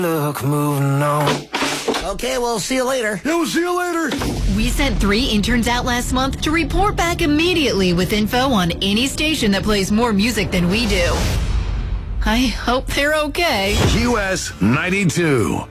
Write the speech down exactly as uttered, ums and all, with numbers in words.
Look, moving on. Okay, we'll see you later. Yeah, we'll see you later. We sent three interns out last month to report back immediately with info on any station that plays more music than we do. I hope they're okay. Q S ninety-two.